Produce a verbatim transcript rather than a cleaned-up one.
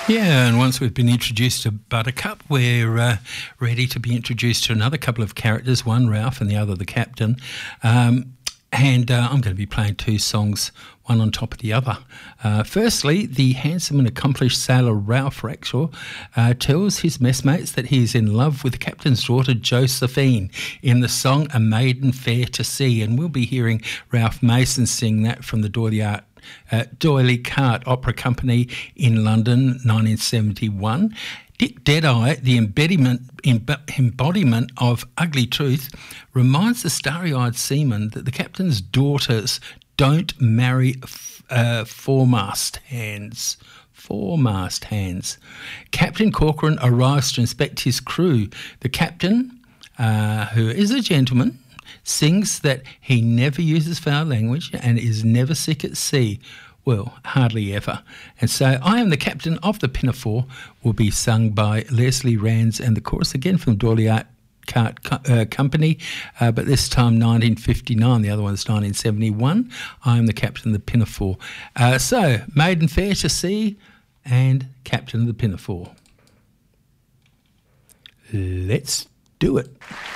Yeah, and once we've been introduced to Buttercup, we're uh, ready to be introduced to another couple of characters, one Ralph and the other the Captain. Um, and uh, I'm going to be playing two songs, one on top of the other. Uh, firstly, the handsome and accomplished sailor Ralph Rackshaw uh, tells his messmates that he is in love with the captain's daughter Josephine in the song A Maiden Fair to See, and we'll be hearing Ralph Mason sing that from the D'Oyly Art Uh, D'Oyly Carte Opera Company in London, nineteen seventy-one. Dick Deadeye, the embodiment, emb- embodiment of ugly truth, reminds the starry-eyed seaman that the captain's daughters don't marry f- uh, foremast hands. Foremast hands. Captain Corcoran arrives to inspect his crew. The captain, uh, who is a gentleman, sings that he never uses foul language and is never sick at sea. Well, hardly ever. And so I Am the Captain of the Pinafore will be sung by Leslie Rands, and the chorus again from D'Oyly Art Carte uh, Company, uh, but this time nineteen fifty-nine. The other one's nineteen seventy-one. I Am the Captain of the Pinafore. Uh, so, Maiden Fair to See and Captain of the Pinafore. Let's do it.